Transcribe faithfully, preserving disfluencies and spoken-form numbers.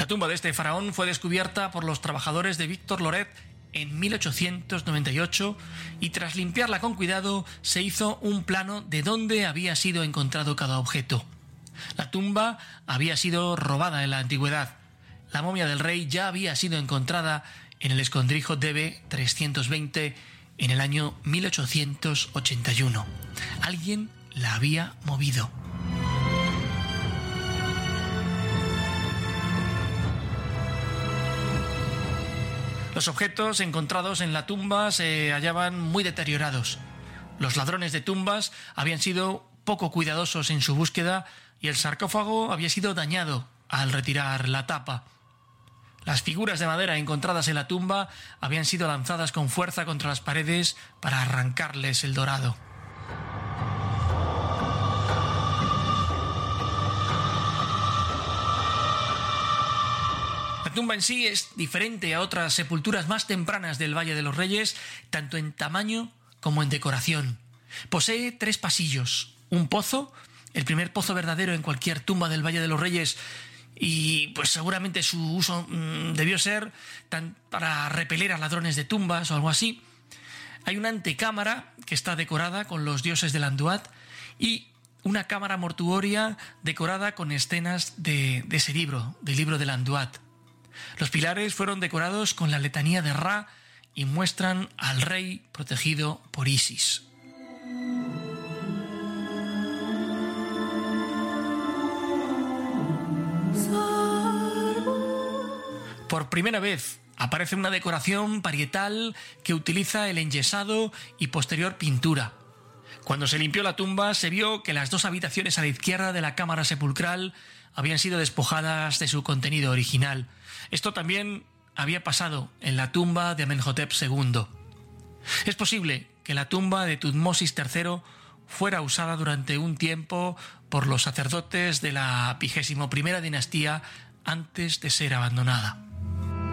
La tumba de este faraón fue descubierta por los trabajadores de Victor Loret en mil ochocientos noventa y ocho y tras limpiarla con cuidado se hizo un plano de dónde había sido encontrado cada objeto. La tumba había sido robada en la antigüedad. La momia del rey ya había sido encontrada en el escondrijo D B trescientos veinte en el año mil ochocientos ochenta y uno. Alguien la había movido. Los objetos encontrados en la tumba se hallaban muy deteriorados. Los ladrones de tumbas habían sido poco cuidadosos en su búsqueda y el sarcófago había sido dañado al retirar la tapa. Las figuras de madera encontradas en la tumba habían sido lanzadas con fuerza contra las paredes para arrancarles el dorado. La tumba en sí es diferente a otras sepulturas más tempranas del Valle de los Reyes, tanto en tamaño como en decoración. Posee tres pasillos, un pozo, el primer pozo verdadero en cualquier tumba del Valle de los Reyes, y pues seguramente su uso mmm, debió ser tan para repeler a ladrones de tumbas o algo así. Hay una antecámara que está decorada con los dioses de Landuat y una cámara mortuoria decorada con escenas de, de ese libro, del libro de Landuat. Los pilares fueron decorados con la letanía de Ra y muestran al rey protegido por Isis. Por primera vez aparece una decoración parietal que utiliza el enyesado y posterior pintura. Cuando se limpió la tumba se vio que las dos habitaciones a la izquierda de la cámara sepulcral habían sido despojadas de su contenido original. Esto también había pasado en la tumba de Amenhotep segundo. Es posible que la tumba de Tutmosis tercero fuera usada durante un tiempo por los sacerdotes de la vigésimo primera dinastía antes de ser abandonada.